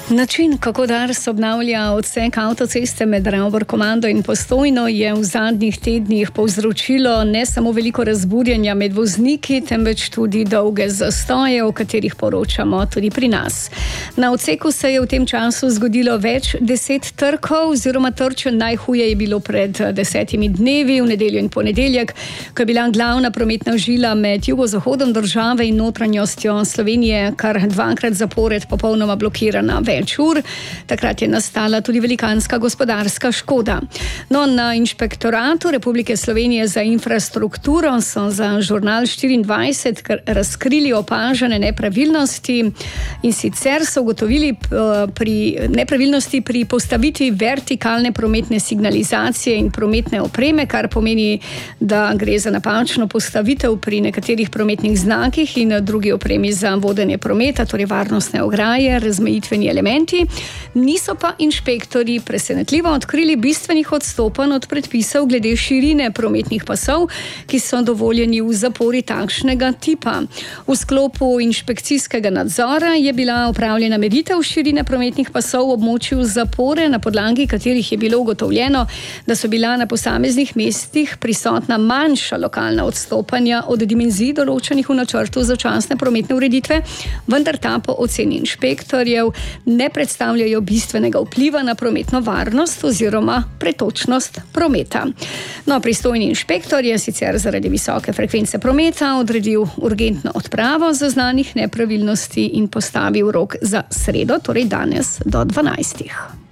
Način, kako Dars obnavlja odsek avtoceste med Ravbor-Komando in Postojno, je v zadnjih tednih povzročilo ne samo veliko razburjenja med vozniki, temveč tudi dolge zastoje, o katerih poročamo tudi pri nas. Na odseku se je v tem času zgodilo več 10 trkov, oziroma trčenj. Najhuje je bilo pred 10 dnevi, v nedeljo in ponedeljek, ko je bila glavna prometna žila med jugozahodom države in notranjostjo Slovenije kar dvakrat zapored popolnoma blokirana več ur. Takrat je nastala tudi velikanska gospodarska škoda. No, na Inšpektoratu Republike Slovenije za infrastrukturo so za Žurnal 24 razkrili opažene nepravilnosti, in sicer so ugotovili nepravilnosti pri postavitvi vertikalne prometne signalizacije in prometne opreme, kar pomeni, da gre za napačno postavitev pri nekaterih prometnih znakih in drugi opremi za vodenje prometa, torej varnostne ograje, razmejitveni elementi. Niso pa inšpektorji presenetljivo odkrili bistvenih odstopanj od predpisov glede širine prometnih pasov, ki so dovoljeni v zapori takšnega tipa. V sklopu inšpekcijskega nadzora je bila opravljena meritev širine prometnih pasov v območju zapore, na podlagi katerih je bilo ugotovljeno, da so bila na posameznih mestih prisotna manjša lokalna odstopanja od dimenzij določenih v načrtu začasne prometne ureditve, vendar ta po oceni inšpektorjev ne predstavljajo bistvenega vpliva na prometno varnost oziroma pretočnost prometa. No, pristojni inšpektor je sicer zaradi visoke frekvence prometa odredil urgentno odpravo zaznanih nepravilnosti in postavil rok za sredo, torej danes do 12.